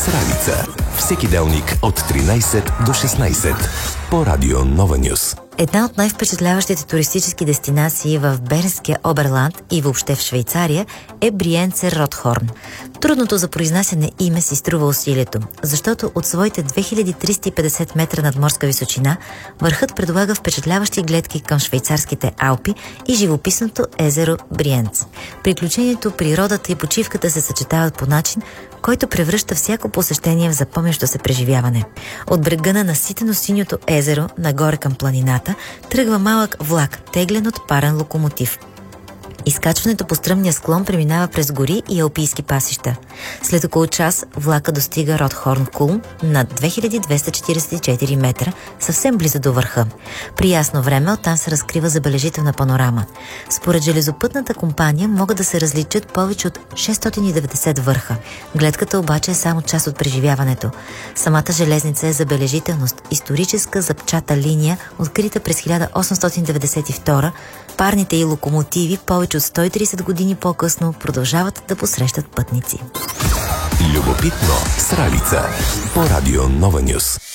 с Ралица. Всеки делник от 13 до 16 по Радио Нова Нюс. Една от най-впечатляващите туристически дестинации в Бернския Оберланд и въобще в Швейцария е Бриенце-Ротхорн. Трудното за произнасяне име си струва усилието, защото от своите 2350 метра надморска височина върхът предлага впечатляващи гледки към швейцарските Алпи и живописното езеро Бриенц. Приключението, природата и почивката се съчетават по начин, който превръща всяко посещение в запомнящо се преживяване. От брега на наситено синьото езеро, нагоре към планината, тръгва малък влак, теглен от парен локомотив. Изкачването по стръмния склон преминава през гори и алпийски пасища. След около час влака достига Ротхорн Кулм над 2244 метра, съвсем близо до върха. При ясно време оттам се разкрива забележителна панорама. Според железопътната компания могат да се различат повече от 690 върха. Гледката обаче е само част от преживяването. Самата железница е забележителност, историческа запчата линия, открита през 1892. Парните и локомотиви повече от 130 години по-късно продължават да посрещат пътници. Любопитно с Ралица по Радио Нова Нюс.